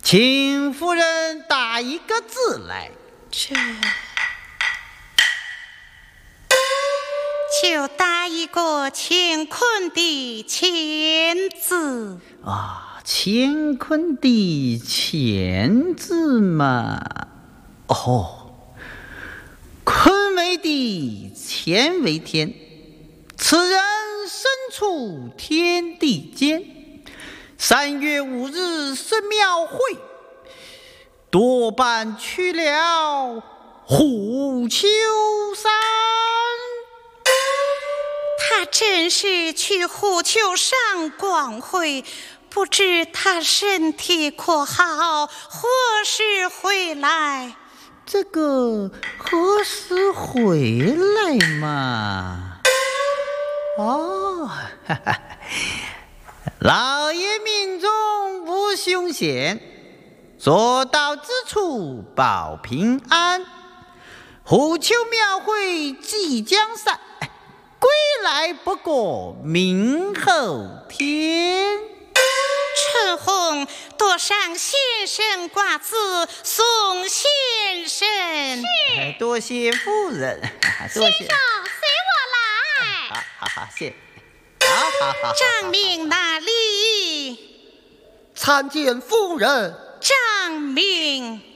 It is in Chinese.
请夫人打一个字来。 这就打一个乾坤的乾字啊，乾坤的乾字嘛。哦，坤为地，乾为天，此人身处天地间。3月5日生庙会，多半去了虎丘山。 他正是去虎丘山逛会，不知他身体可好，何时回来？ 这个何时回来嘛？哦，哈哈，老爷命中无凶险，所到之处保平安。虎丘庙会即将散，归来不过明后天。 陈红，多上先生挂字，送先生。 是，多谢夫人，多谢。 先生，随我来。 好，谢。好。 张明哪里？ 参见夫人。 张明。